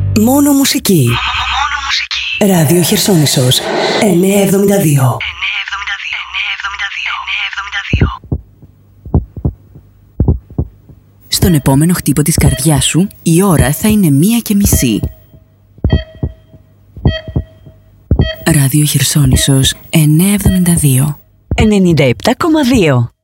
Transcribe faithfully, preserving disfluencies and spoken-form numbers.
Μόνο μουσική. Μόνο μουσική. Ράδιο Χερσόνησος εννιακόσια εβδομήντα δύο. Στον επόμενο χτύπο της καρδιάς σου, η ώρα θα είναι μία και μισή. Ράδιο Χερσόνησος εννιακόσια εβδομήντα δύο. ενενήντα επτά κόμμα δύο.